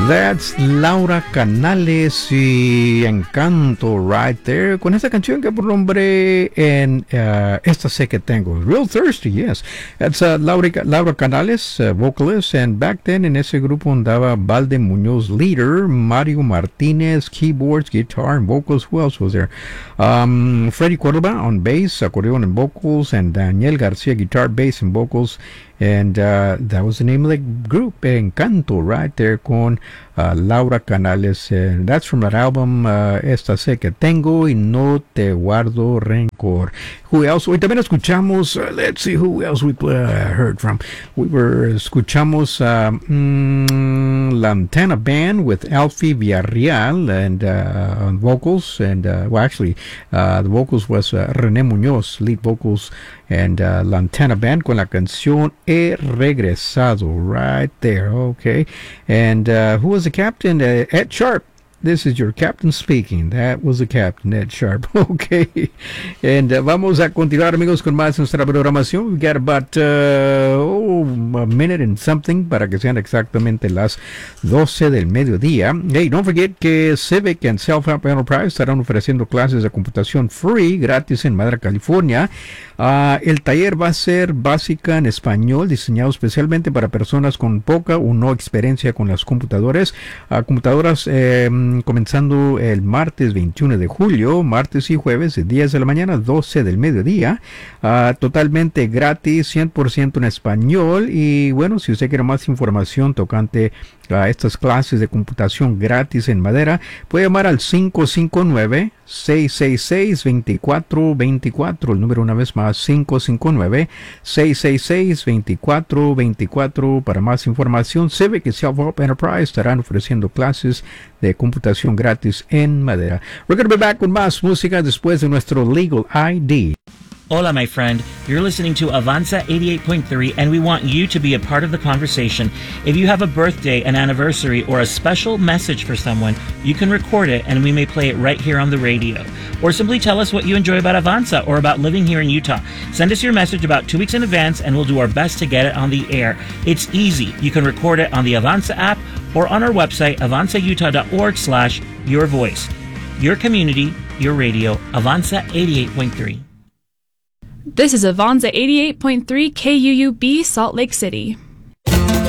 That's Laura Canales y Encanto right there con esta canción que por nombre en Esta sé que tengo. Real Thirsty, yes. That's Laura Canales, vocalist, and back then en ese grupo andaba Valde Muñoz, leader, Mario Martinez, keyboards, guitar, and vocals. Who else was there? Freddy Córdoba on bass, acordeon and vocals, and Daniel Garcia, guitar, bass, and vocals. And that was the name of the group, Encanto, right there con Laura Canales. And that's from that album, Esta sé que tengo y no te guardo rencor. Who else? Hoy también escuchamos, let's see who else we heard from. Escuchamos La Antenna Band with Alfie Villarreal and on vocals. And, well, actually, the vocals was René Muñoz, lead vocals. And La Antenna Band con la canción He Regresado, right there, okay. And who was the captain? Ed Sharp. This is your captain speaking. That was the captain, Ed Sharp. Okay. And vamos a continuar, amigos, con más nuestra programación. We've got about a minute and something para que sean exactamente las 12 del mediodía. Hey, don't forget que Civic and Self-Help Enterprise estarán ofreciendo clases de computación free, gratis en Madera, California. El taller va a ser básica en español, diseñado especialmente para personas con poca o no experiencia con las computadoras. Comenzando el martes 21 de julio, martes y jueves de 10 de la mañana, 12 del mediodía, totalmente gratis, 100% en español. Y bueno, si usted quiere más información tocante a estas clases de computación gratis en Madera, puede llamar al 559-666-2424, el número una vez más, 559-666-2424. Para más información, Civic y Self-Help Enterprise estarán ofreciendo clases de computación gratis en Madera. We're going to be back con más música después de nuestro Legal ID. Hola, my friend. You're listening to Avanza 88.3, and we want you to be a part of the conversation. If you have a birthday, an anniversary, or a special message for someone, you can record it, and we may play it right here on the radio. Or simply tell us what you enjoy about Avanza or about living here in Utah. Send us your message about 2 weeks in advance, and we'll do our best to get it on the air. It's easy. You can record it on the Avanza app or on our website, avanzautah.org/yourvoice. Your community, your radio, Avanza 88.3. This is Avanza 88.3 KUUB, Salt Lake City.